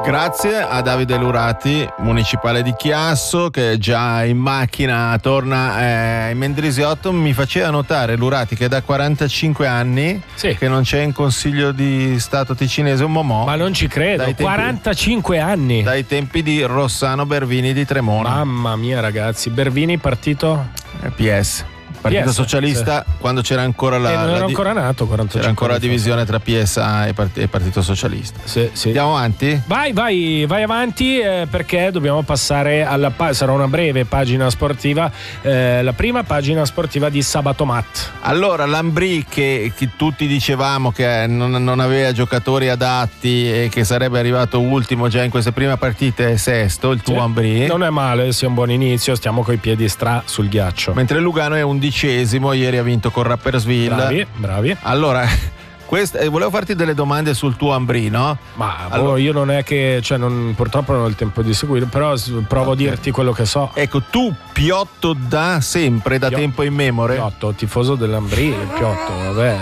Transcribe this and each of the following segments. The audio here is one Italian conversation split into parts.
Grazie a Davide Lurati, municipale di Chiasso, che già in macchina torna in Mendrisiotto. Mi faceva notare Lurati che da 45 anni che non c'è in Consiglio di Stato ticinese un momò. Ma non ci credo, 45 anni. Dai tempi di Rossano Bervini di Tremona. Mamma mia ragazzi, Bervini partito? PS. Partito Socialista, quando c'era ancora non era ancora nato, 45 c'era ancora la divisione tra PSA e Partito Socialista. Sì. Andiamo avanti? Vai avanti perché dobbiamo passare alla sarà una breve pagina sportiva, la prima pagina sportiva di Sabato Mat. Allora, l'Ambrì che tutti dicevamo che non aveva giocatori adatti e che sarebbe arrivato ultimo già in queste prime partite, è sesto, il tuo Ambrì. Non è male, sia un buon inizio, stiamo coi piedi sul ghiaccio. Mentre Lugano è 11esimo, ieri ha vinto con Rapperswil. Bravi. Allora, volevo farti delle domande sul tuo Ambrì, no? Ma io non è che, purtroppo non ho il tempo di seguire, però provo a dirti quello che so. Ecco, tu Piotto da sempre, da tempo immemore? Piotto, tifoso dell'Ambrì, Piotto, vabbè.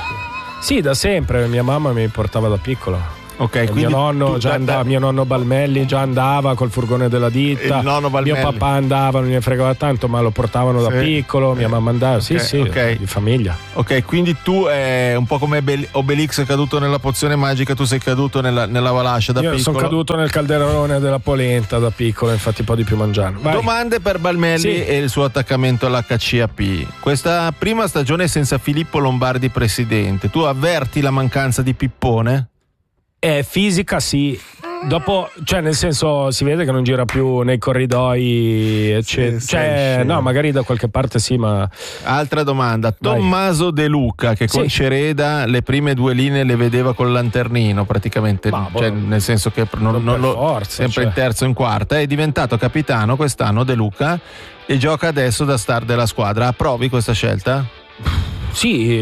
Sì, da sempre, mia mamma mi portava da piccolo. Ok, mio nonno mio nonno Balmelli già andava col furgone della ditta. Il nonno Balmelli. Mio papà andava, non ne fregava tanto, ma lo portavano da piccolo. Mia mamma andava, di famiglia. Ok, quindi tu è un po' come Obelix è caduto nella pozione magica, tu sei caduto nella Valascia da piccolo. Io sono caduto nel calderone della polenta da piccolo, infatti un po' di più mangiano. Vai. Domande per Balmelli e il suo attaccamento all'HCAP. Questa prima stagione senza Filippo Lombardi presidente, tu avverti la mancanza di Pippone? Fisica sì, dopo nel senso si vede che non gira più nei corridoi eccetera. No, magari da qualche parte sì, ma altra domanda. Tommaso De Luca che con Cereda le prime due linee le vedeva col lanternino praticamente, nel senso che sempre in terzo in quarta, è diventato capitano quest'anno De Luca e gioca adesso da star della squadra. Approvi questa scelta? Sì,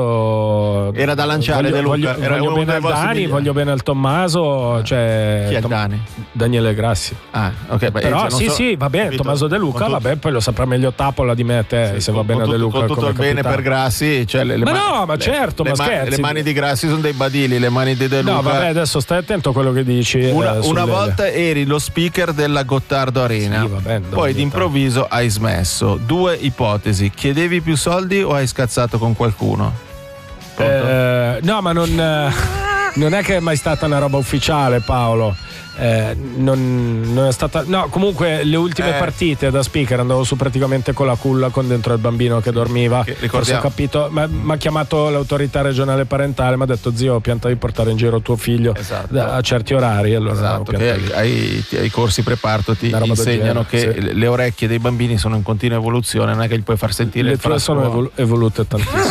io era da lanciare De Luca. Voglio bene al Dani, voglio bene al Tommaso. Chi è Dani? Daniele Grassi. Ok, però sì, va bene, Tommaso De Luca, vabbè, poi lo saprà meglio Tapola di me a te, se va bene a De Luca. Con tutto il bene per Grassi, le mani di Grassi sono dei badili, le mani di De Luca. No, vabbè, adesso stai attento a quello che dici. Una volta eri lo speaker della Gottardo Arena, poi d'improvviso hai smesso. Due ipotesi: chiedevi più soldi o hai scazzato con qualcuno? No, ma non è che è mai stata una roba ufficiale, Paolo. Non è stata. No, comunque le ultime partite da speaker andavo su praticamente con la culla con dentro il bambino che dormiva. Forse ho capito, mi ha chiamato l'autorità regionale parentale, mi ha detto: zio, pianta di portare in giro tuo figlio a certi orari. Allora che ai corsi preparto ti insegnano che le orecchie dei bambini sono in continua evoluzione, non è che gli puoi far sentire le tue sono evolute tantissimo.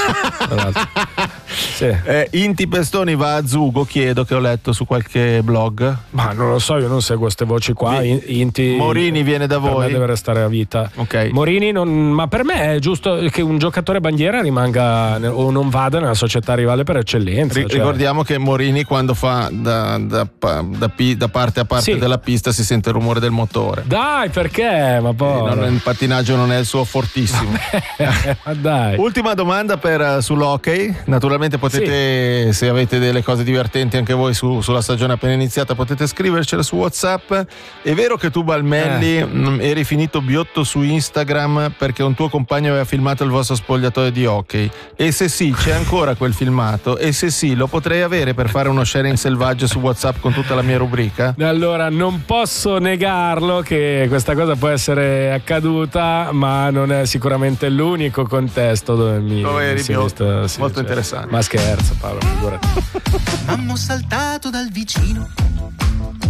Inti Pestoni va a Zugo, chiedo, che ho letto su qualche blog. Ma non lo so, io non seguo queste voci qua. Inti Morini viene da voi? Per me deve restare a vita. Okay. Morini ma per me è giusto che un giocatore bandiera rimanga o non vada nella società rivale per eccellenza. Ricordiamo che Morini quando fa da parte a parte della pista si sente il rumore del motore. Dai, perché? Ma poi il pattinaggio non è il suo fortissimo. Dai. Ultima domanda sull'hockey. Naturalmente potete, se avete delle cose divertenti anche voi sulla stagione appena iniziata, potete scrivercele su WhatsApp. È vero che tu, Balmelli, eri finito biotto su Instagram perché un tuo compagno aveva filmato il vostro spogliatoio di hockey? E se sì, c'è ancora quel filmato? E se sì, lo potrei avere per fare uno sharing selvaggio su WhatsApp con tutta la mia rubrica? Allora, non posso negarlo che questa cosa può essere accaduta, ma non è sicuramente l'unico contesto dove mi eri si è visto, molto interessante. Ma scherzo, Paolo, figurati. Mammo saltato dal vicino